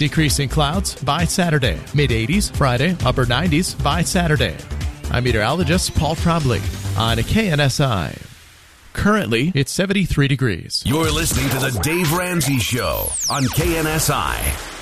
decreasing clouds by Saturday. Mid-80s Friday, upper 90s by Saturday. I'm meteorologist Paul Trombley on KNSI. Currently, it's 73 degrees. You're listening to The Dave Ramsey Show on KNSI.